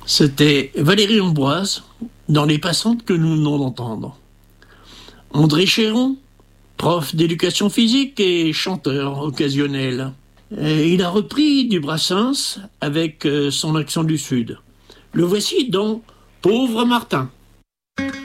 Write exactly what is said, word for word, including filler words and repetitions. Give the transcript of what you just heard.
C'était Valérie Ambroise, dans Les Passantes que nous venons d'entendre. André Chéron, prof d'éducation physique et chanteur occasionnel. Et il a repris du Brassens avec son accent du Sud. Le voici dans Pauvre Martin.